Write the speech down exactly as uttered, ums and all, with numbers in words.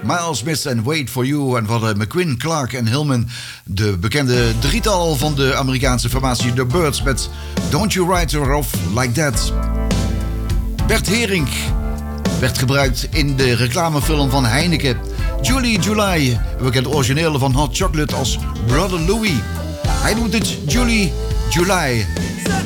Miles Smith en Wait For You. En van McQueen, Clark en Hillman. De bekende drietal van de Amerikaanse formatie The Byrds met Don't You Write Her Off Like That. Bert Haring werd gebruikt in de reclamefilm van Heineken. Julie July, we kennen het originele van Hot Chocolate als Brother Louie. Hij noemt het Julie July.